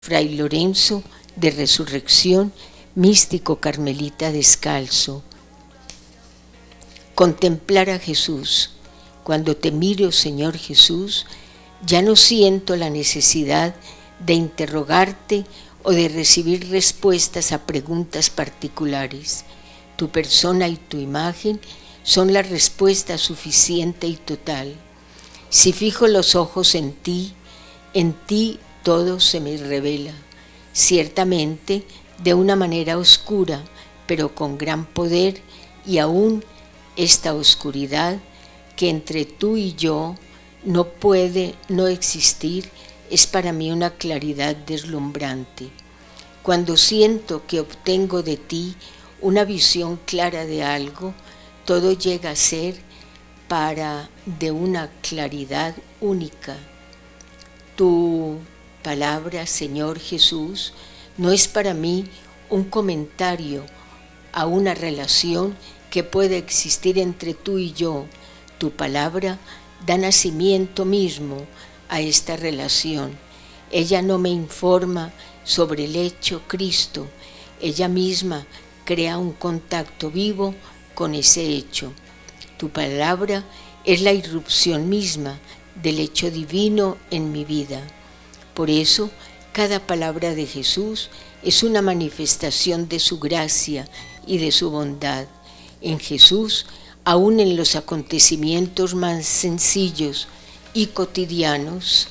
Fray Lorenzo de Resurrección, místico carmelita descalzo. Contemplar a Jesús. Cuando te miro, Señor Jesús, ya no siento la necesidad de interrogarte o de recibir respuestas a preguntas particulares. Tu persona y tu imagen son la respuesta suficiente y total. Si fijo los ojos en ti todo se me revela, ciertamente de una manera oscura, pero con gran poder, y aún esta oscuridad que entre tú y yo no puede no existir, es para mí una claridad deslumbrante. Cuando siento que obtengo de ti una visión clara de algo, todo llega a ser de una claridad única. Tu palabra, Señor Jesús, no es para mí un comentario a una relación que puede existir entre tú y yo. Tu palabra da nacimiento mismo a esta relación. Ella no me informa sobre el hecho Cristo, ella misma crea un contacto vivo con ese hecho. Tu palabra es la irrupción misma del hecho divino en mi vida. Por eso, cada palabra de Jesús es una manifestación de su gracia y de su bondad. En Jesús, aún en los acontecimientos más sencillos y cotidianos,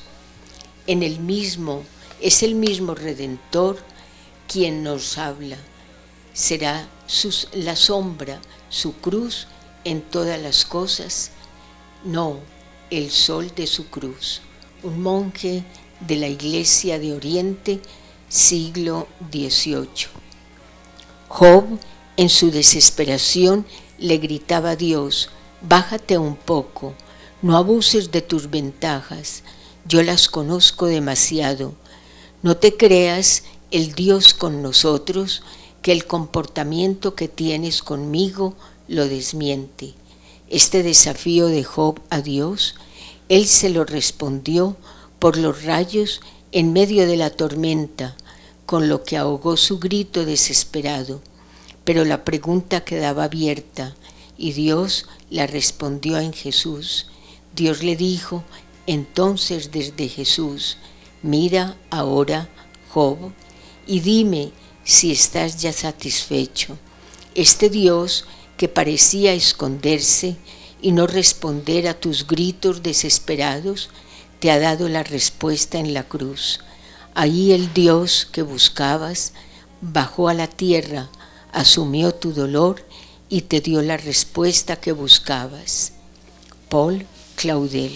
es el mismo Redentor quien nos habla. Será la sombra, su cruz en todas las cosas, no el sol de su cruz. Un monje de la Iglesia de Oriente, siglo XVIII. Job, en su desesperación, le gritaba a Dios: bájate un poco, no abuses de tus ventajas, yo las conozco demasiado. No te creas el Dios con nosotros, que el comportamiento que tienes conmigo lo desmiente. Este desafío de Job a Dios, él se lo respondió por los rayos en medio de la tormenta, con lo que ahogó su grito desesperado. Pero la pregunta quedaba abierta y Dios la respondió en Jesús. Dios le dijo entonces desde Jesús: mira ahora, Job, y dime si estás ya satisfecho. Este Dios que parecía esconderse y no responder a tus gritos desesperados, te ha dado la respuesta en la cruz. Ahí el Dios que buscabas bajó a la tierra, asumió tu dolor y te dio la respuesta que buscabas. Paul Claudel.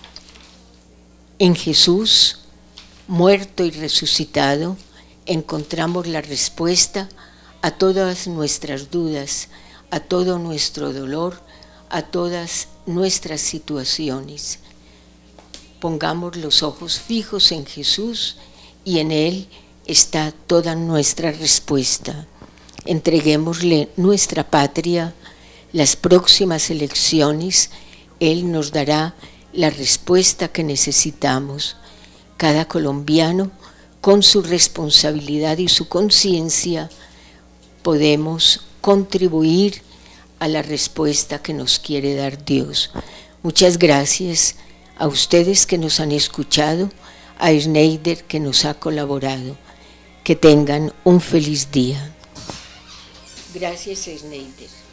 En Jesús, muerto y resucitado, encontramos la respuesta a todas nuestras dudas, a todo nuestro dolor, a todas nuestras situaciones. Pongamos los ojos fijos en Jesús y en Él está toda nuestra respuesta. Entreguémosle nuestra patria, las próximas elecciones, Él nos dará la respuesta que necesitamos. Cada colombiano, con su responsabilidad y su conciencia, podemos contribuir a la respuesta que nos quiere dar Dios. Muchas gracias a ustedes que nos han escuchado, a Schneider que nos ha colaborado. Que tengan un feliz día. Gracias, Schneider.